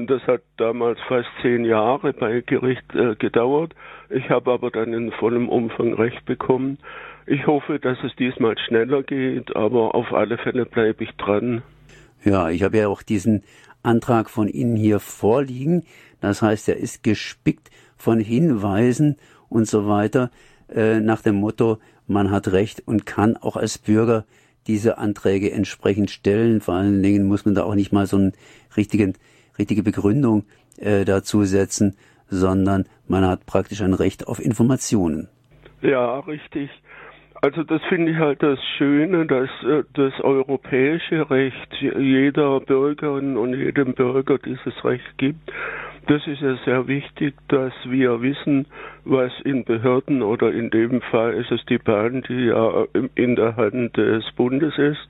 Und das hat damals fast 10 Jahre bei Gericht gedauert. Ich habe aber dann in vollem Umfang Recht bekommen. Ich hoffe, dass es diesmal schneller geht, aber auf alle Fälle bleibe ich dran. Ja, ich habe ja auch diesen Antrag von Ihnen hier vorliegen. Das heißt, er ist gespickt von Hinweisen und so weiter, nach dem Motto, man hat Recht und kann auch als Bürger diese Anträge entsprechend stellen. Vor allen Dingen muss man da auch nicht mal so eine richtige Begründung dazu setzen, sondern man hat praktisch ein Recht auf Informationen. Ja, richtig. Also das finde ich halt das Schöne, dass das europäische Recht jeder Bürgerin und jedem Bürger dieses Recht gibt. Das ist ja sehr wichtig, dass wir wissen, was in Behörden oder in dem Fall ist es die Bahn, die ja in der Hand des Bundes ist,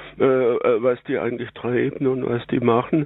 was die eigentlich treiben und was die machen.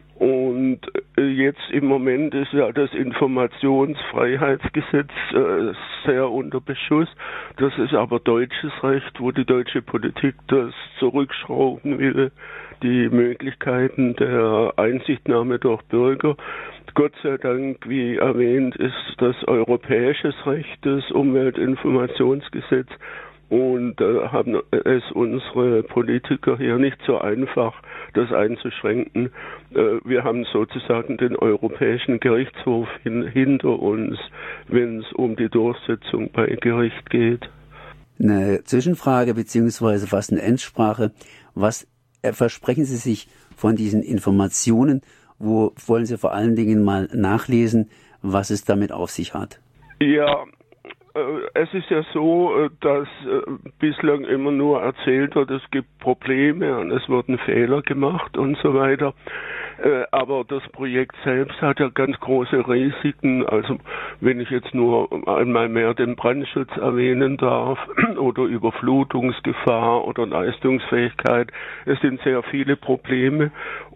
Und jetzt im Moment ist ja das Informationsfreiheitsgesetz sehr unter Beschuss. Das ist aber deutsches Recht, wo die deutsche Politik das zurückschrauben will, die Möglichkeiten der Einsichtnahme durch Bürger. Gott sei Dank, wie erwähnt, ist das europäisches Recht, das Umweltinformationsgesetz. Und haben es unsere Politiker hier nicht so einfach, das einzuschränken. Wir haben sozusagen den Europäischen Gerichtshof hinter uns, wenn es um die Durchsetzung bei Gericht geht. Eine Zwischenfrage beziehungsweise fast eine Endsprache. Was versprechen Sie sich von diesen Informationen? Wo wollen Sie vor allen Dingen mal nachlesen, was es damit auf sich hat? Ja, es ist ja so, dass bislang immer nur erzählt wird, es gibt Probleme und es wurden Fehler gemacht und so weiter. Aber das Projekt selbst hat ja ganz große Risiken. Also wenn ich jetzt nur einmal mehr den Brandschutz erwähnen darf oder Überflutungsgefahr oder Leistungsfähigkeit, es sind sehr viele Probleme.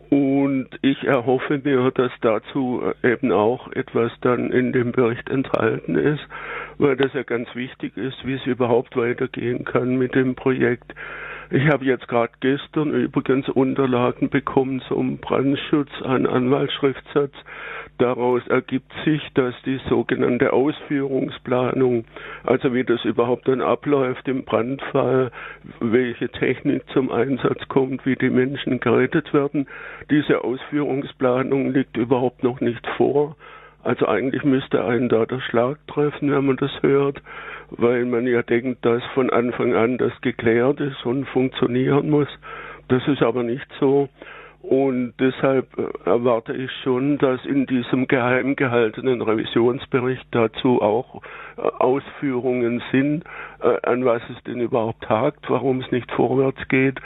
Und ich erhoffe mir, dass dazu eben auch etwas dann in dem Bericht enthalten ist, weil das ja ganz wichtig ist, wie es überhaupt weitergehen kann mit dem Projekt. Ich habe jetzt gerade gestern übrigens Unterlagen bekommen zum Brandschutz, einen Anwaltsschriftsatz. Daraus ergibt sich, dass die sogenannte Ausführungsplanung, also wie das überhaupt dann abläuft im Brandfall, welche Technik zum Einsatz kommt, wie die Menschen gerettet werden, diese Ausführungsplanung liegt überhaupt noch nicht vor. Also eigentlich müsste einen da der Schlag treffen, wenn man das hört, weil man ja denkt, dass von Anfang an das geklärt ist und funktionieren muss. Das ist aber nicht so. Und deshalb erwarte ich schon, dass in diesem geheim gehaltenen Revisionsbericht dazu auch Ausführungen sind, an was es denn überhaupt hakt, warum es nicht vorwärts geht.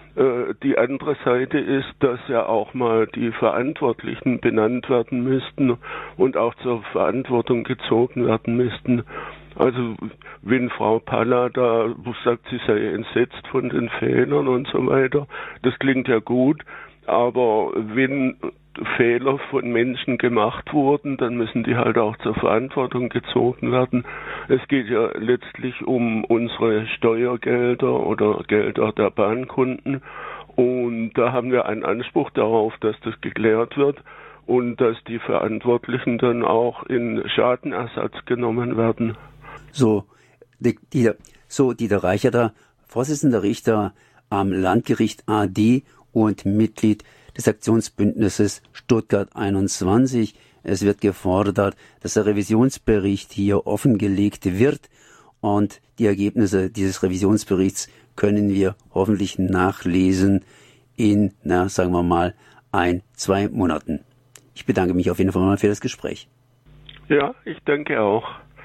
Die andere Seite ist, dass ja auch mal die Verantwortlichen benannt werden müssten und auch zur Verantwortung gezogen werden müssten. Also wenn Frau Palla da sagt, sie sei entsetzt von den Fehlern und so weiter, das klingt ja gut, aber wenn Fehler von Menschen gemacht wurden, dann müssen die halt auch zur Verantwortung gezogen werden. Es geht ja letztlich um unsere Steuergelder oder Gelder der Bahnkunden und da haben wir einen Anspruch darauf, dass das geklärt wird und dass die Verantwortlichen dann auch in Schadenersatz genommen werden. So, Dieter Reicherter, Vorsitzender Richter am Landgericht AD und Mitglied des Aktionsbündnisses Stuttgart 21. Es wird gefordert, dass der Revisionsbericht hier offengelegt wird und die Ergebnisse dieses Revisionsberichts können wir hoffentlich nachlesen in, sagen wir mal, 1-2 Monaten. Ich bedanke mich auf jeden Fall mal für das Gespräch. Ja, ich danke auch.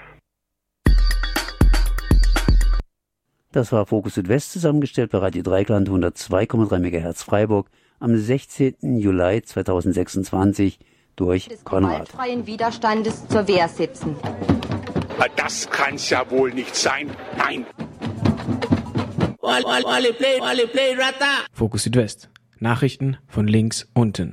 Das war Fokus Südwest, zusammengestellt bei Radio Dreikland 102,3 MHz Freiburg am 16. Juli 2026 durch Konrad. Des gewaltfreien Widerstandes zur Wehr setzen. Das kann's ja wohl nicht sein. Nein. Fokus Südwest. Nachrichten von links unten.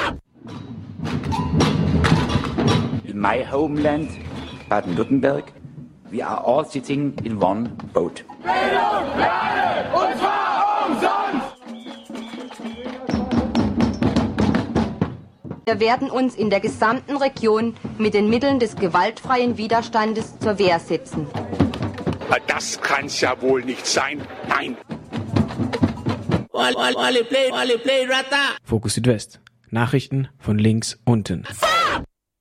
In my homeland, Baden-Württemberg, we are all sitting in one boat. Und zwar umsonst! Wir werden uns in der gesamten Region mit den Mitteln des gewaltfreien Widerstandes zur Wehr setzen. Das kann's ja wohl nicht sein. Nein. Fokus Südwest. Nachrichten von links unten.